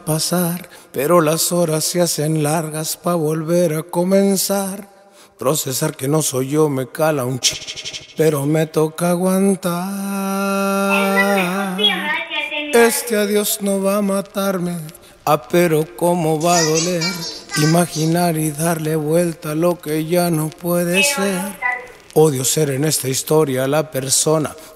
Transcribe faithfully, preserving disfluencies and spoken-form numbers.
pasar, pero las horas se hacen largas pa' volver a comenzar. Procesar que no soy yo me cala un ch, pero me toca aguantar. Este adiós no va a matarme, ah, pero cómo va a doler. Imaginar y darle vuelta a lo que ya no puede ser. Odio ser en esta historia la persona